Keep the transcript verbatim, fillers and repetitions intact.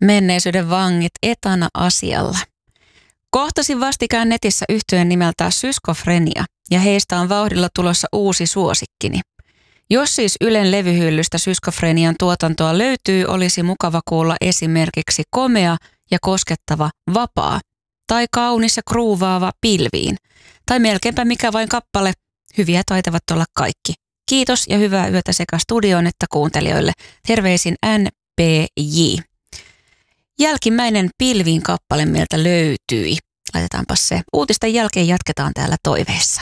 Menneisyyden vangit etana asialla. Kohtasin vastikään netissä yhtyeen nimeltään Sysskofrenia ja heistä on vauhdilla tulossa uusi suosikkini. Jos siis Ylen levyhyllystä Sysskofrenian tuotantoa löytyy, olisi mukava kuulla esimerkiksi komea ja koskettava Vapaa tai kaunis ja kruuvaava Pilviin tai melkeinpä mikä vain kappale. Hyviä taitavat olla kaikki. Kiitos ja hyvää yötä sekä studioon että kuuntelijoille. Terveisin N P J. Jälkimmäinen Pilviin kappale meiltä löytyi. Laitetaanpa se. Uutisten jälkeen jatketaan täällä toiveissa.